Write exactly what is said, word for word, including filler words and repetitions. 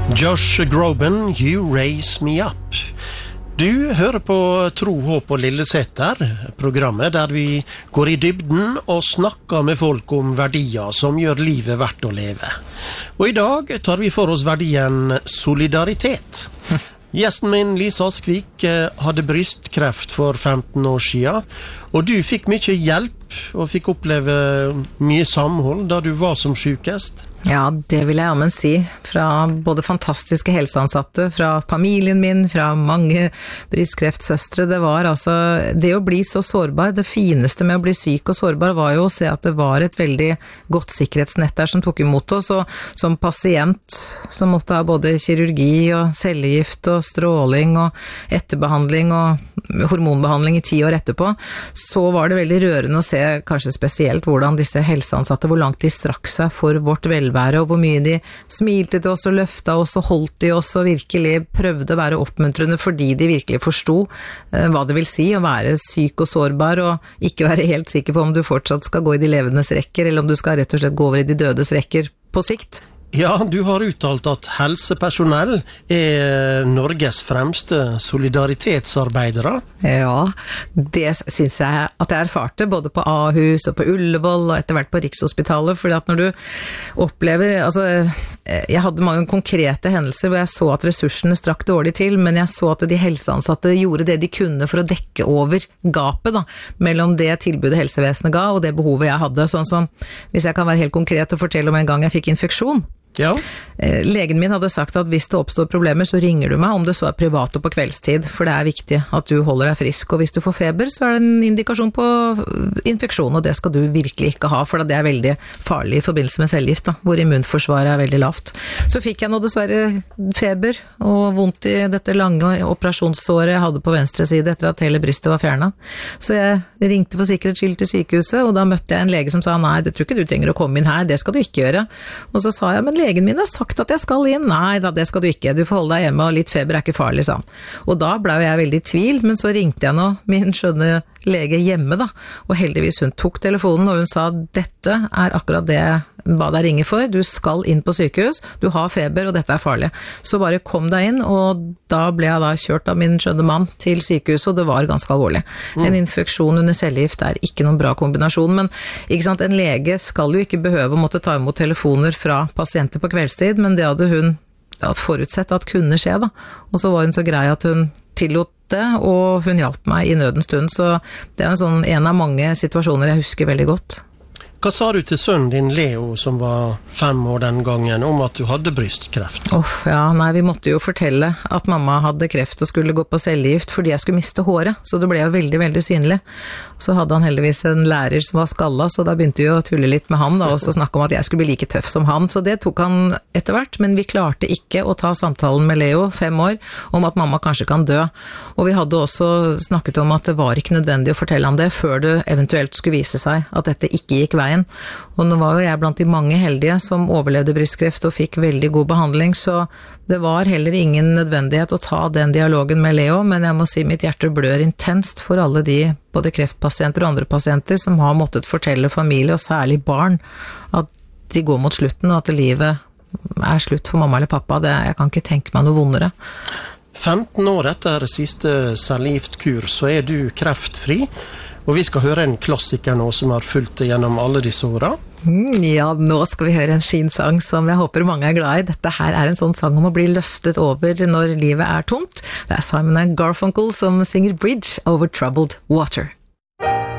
Josh Groban, You Raise Me Up. Du hører på Tro, Håp og Lillesetter, programmet der vi går i dybden og snakker med folk om verdier som gjør livet verdt å leve. Og i dag tar vi for oss verdien solidaritet. Gjesten min, Lisa Askvik, hadde brystkreft for femten år siden, og du fikk mye hjelp og fikk oppleve mye samhold da du var som sykest. Ja, det vil jeg ammen si. Fra både fantastiske helseansatte, fra familien min, fra mange brystkreftssøstre. Det var altså, det å bli så sårbar, det fineste med å bli syk og sårbar var jo å se at det var et veldig godt sikkerhetsnett der som tok imot oss, og som pasient som måtte ha både kirurgi og cellegift og stråling og etterbehandling og hormonbehandling i ti år etterpå, så var det veldig rørende å se kanskje spesielt hvordan disse helseansatte, hvor langt de strakk seg for vårt velvære, og hvor mye de smilte til oss og løfta oss og holdt i oss og virkelig prøvde å være oppmuntrende fordi de virkelig forstod eh, hva det vil si å være syk og sårbar og ikke være helt sikker på om du fortsatt skal gå i de levendes rekker eller om du skal rett og slett gå over i de dødes rekker på sikt. Ja, du har uttalt at helsepersonell er Norges fremste solidaritetsarbeidere. Ja, det synes jeg at jeg erfarte både på Ahus og på Ullevål og etter hvert på Rikshospitalet, fordi at når du opplever, altså jeg hadde mange konkrete hendelser hvor jeg så at ressursene strakk dårlig til, men jeg så at de helseansatte gjorde det de kunne for å dekke over gapet da, mellom det tilbudet helsevesenet ga og det behovet jeg hadde, sånn som hvis jeg kan være helt konkret og fortelle om en gang jeg fikk infeksjon. Ja. Legen min hadde sagt at hvis det oppstår problemer så ringer du meg om det så er privat og på kveldstid, for det er viktig at du holder deg frisk, og hvis du får feber så er det en indikasjon på infeksjon, og det skal du virkelig ikke ha, for det er veldig farlig i forbindelse med cellegift, da, hvor immunforsvaret er veldig lavt. Så fikk jeg nå dessverre feber og vondt i dette lange operasjonssåret jeg hadde på venstre side etter at hele brystet var fjernet. Så jeg ringte for sikkerhets skyld til sykehuset, og da møtte jeg en lege som sa nei, det tror ikke du trenger å komme inn her, det skal du ikke gjøre. Og så sa jeg, men legen min har sagt at jeg skal inn. Nei da, det skal du ikke. Du får holde deg hjemme, og litt feber er ikke farlig, sa han. Og da ble jeg veldig i tvil, men så ringte jeg nå min skjønne lege hjemme da, og heldigvis hun tok telefonen, og hun sa, dette er akkurat det jeg ba deg ringe for, du skal inn på sykehus, du har feber, og dette er farlig. Så bare kom deg inn, og da ble jeg da kjørt av min skjønne mann til sykehuset, og det var ganske alvorlig. Mm. En infeksjon under cellegift er ikke noen bra kombinasjon, men ikke sant, en lege skal jo ikke behøve å måtte ta imot telefoner fra pasienter på kveldstid, men det hadde hun da forutsett at kunne skje da. Og så var hun så grei at hun tillot det, og hun hjalp meg i nødens stund, så det er en, sånn, en av mange situasjoner jeg husker veldig godt. Hva sa du til sønnen din Leo, som var fem år den gangen, om at du hadde brystkreft? Åh, oh, ja, nei, vi måtte jo fortelle at mamma hadde kreft og skulle gå på cellegift fordi jeg skulle miste håret, så det ble jo veldig, veldig synlig. Så hadde han heldigvis en lærer som var skallet, så da begynte vi å tulle litt med han da, og så snakke om at jeg skulle bli like tøff som han, så det tok han etter hvert, men vi klarte ikke å ta samtalen med Leo, fem år, om at mamma kanskje kan dø. Og vi hadde også snakket om at det var ikke nødvendig å fortelle han det, før det eventuelt skulle vise seg at dette ikke gikk veien. Og nå var jo jeg blant de mange heldige som overlevde brystkreft og fikk veldig god behandling, så det var heller ingen nødvendighet å ta den dialogen med Leo, men jeg må si mitt hjerte blør intenst for alle de, både kreftpasienter og andre pasienter, som har måttet fortelle familie, og særlig barn, at de går mot slutten, og at livet er slutt for mamma eller pappa. Det, jeg kan ikke tenke meg noe vondere. femten år etter siste cellegiftkur, så er du kreftfri, og vi skal høre en klassiker nå som har fulgt gjennom alle disse åra. Mm, ja, nå skal vi høre en fin sang som jeg håper mange er glad i. Dette her er en sånn sang om å bli løftet over når livet er tomt. Det er Simon and Garfunkel som synger Bridge Over Troubled Water.